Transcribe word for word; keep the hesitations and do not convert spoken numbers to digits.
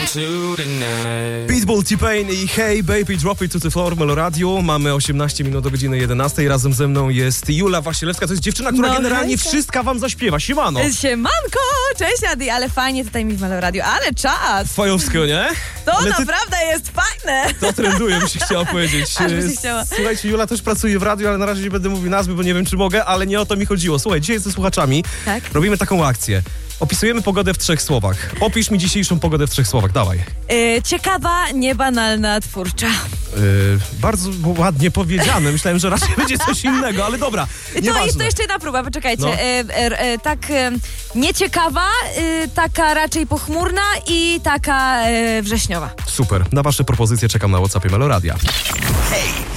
Pitbull, T-Pain i Hey Baby Drop It to the Floor, Melo Radio. Mamy osiemnaście minut do godziny jedenastej. Razem ze mną jest Jula Wasilewska. To jest dziewczyna, która no, generalnie hejka. wszystko wam zaśpiewa. Siemano. Siemanko, cześć Adi, ale fajnie tutaj mi w Melo Radio, ale czas. Fajowskiego, nie? To Ale ty- naprawdę jest fajne. To trenduje, by się chciała powiedzieć. Aż by się chciała. Słuchajcie, Jula też pracuje w radiu, ale na razie nie będę mówił nazwy, bo nie wiem, czy mogę, ale nie o to mi chodziło. Słuchaj, dzisiaj ze słuchaczami Tak. robimy taką akcję. Opisujemy pogodę w trzech słowach. Opisz mi dzisiejszą pogodę w trzech słowach, dawaj. Yy, ciekawa, niebanalna, twórcza. Yy, bardzo ładnie powiedziane. Myślałem, że raczej będzie coś innego, ale dobra, To, nieważne. jest, to jeszcze jedna próba, poczekajcie. No. Yy, yy, yy, tak yy, nieciekawa, yy, taka raczej pochmurna i taka yy, wrześniowa. Super. Na wasze propozycje czekam na WhatsAppie Melo Radia. Hej,